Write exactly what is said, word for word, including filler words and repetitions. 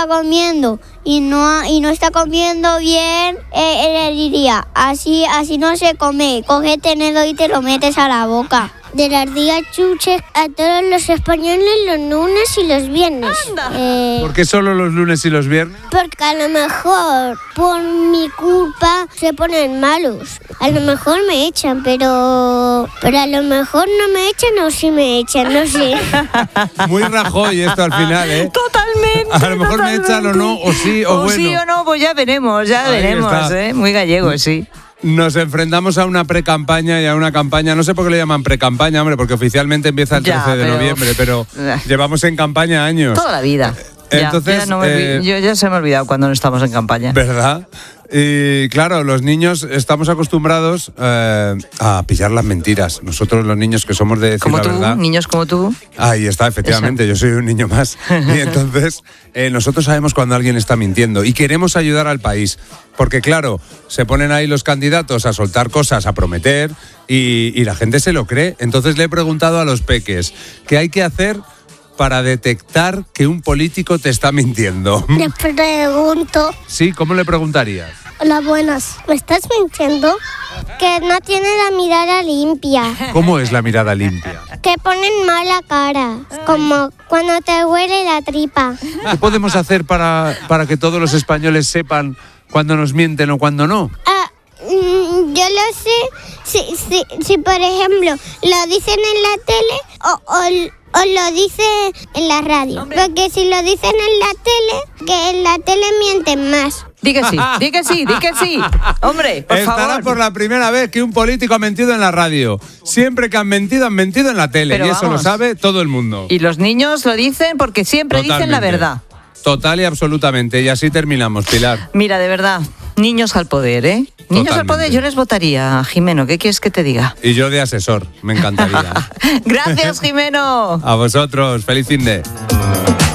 está comiendo y no, y no está comiendo bien, eh, él le diría, así, así no se come, coge tenedor y te lo metes a la boca. De las días chuches a todos los españoles los lunes y los viernes. Eh, ¿Por qué solo los lunes y los viernes? porque a lo mejor por mi culpa se ponen malos. A lo mejor me echan, pero pero a lo mejor no me echan o sí me echan, no sé. Muy Rajoy esto al final, ¿eh? Totalmente. A lo mejor totalmente. me echan o no, o sí, o, o bueno. sí o no, pues ya veremos, ya Ahí veremos, está. ¿eh? Muy gallego, sí. Nos enfrentamos a una pre-campaña y a una campaña, no sé por qué le llaman pre-campaña, hombre, porque oficialmente empieza el Ya, trece de pero- noviembre, pero llevamos en campaña años. Toda la vida. Entonces, ya, ya no me olvi- eh, yo ya se me ha olvidado cuando no estamos en campaña. ¿Verdad? Y claro, los niños estamos acostumbrados eh, a pillar las mentiras. Nosotros los niños que somos de decir Como la tú, verdad. niños como tú. Ahí está, efectivamente, yo soy un niño más. Y entonces, eh, nosotros sabemos cuando alguien está mintiendo y queremos ayudar al país. Porque claro, se ponen ahí los candidatos a soltar cosas, a prometer, y, y la gente se lo cree. Entonces le he preguntado a los peques, ¿qué hay que hacer para detectar que un político te está mintiendo? Le pregunto, Sí, ¿cómo le preguntarías? hola, buenas, ¿me estás mintiendo? Que no tiene la mirada limpia, ¿Cómo es la mirada limpia? que ponen mala cara, como cuando te huele la tripa. ¿Qué podemos hacer para, para que todos los españoles sepan cuándo nos mienten o cuándo no? Ah, mm, yo lo sé, si, si, si por ejemplo lo dicen en la tele o, o, o lo dice en la radio. Porque si lo dicen en la tele, que en la tele mienten más. Di que sí, di que sí, di que sí. Hombre, por Estará favor. por la primera vez que un político ha mentido en la radio. Siempre que han mentido, han mentido en la tele. Pero y eso vamos. lo sabe todo el mundo. Y los niños lo dicen porque siempre dicen la Totalmente. verdad. Total y absolutamente. Y así terminamos, Pilar. Mira, de verdad, niños al poder, ¿eh? Niños al Totalmente. poder, yo les votaría, Jimeno. ¿Qué quieres que te diga? Y yo de asesor, me encantaría. Gracias, Jimeno. A vosotros, feliz fin de.